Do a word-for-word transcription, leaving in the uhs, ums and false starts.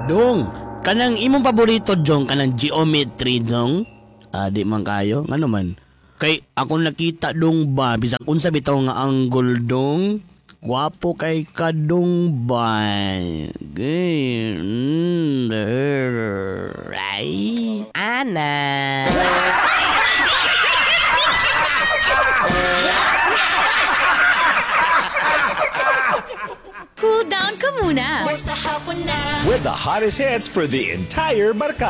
Dong, kanang imong paborito Jong kanang geometry dong? Ah, di man kayo, ngano man. Kay ako nakita dong ba bisag unsa bitaw nga angle dong? Gwapo kay kadong ba? Gay. Mm, right? Ana. Cool down ka muna. With the hottest hits for the entire barkada.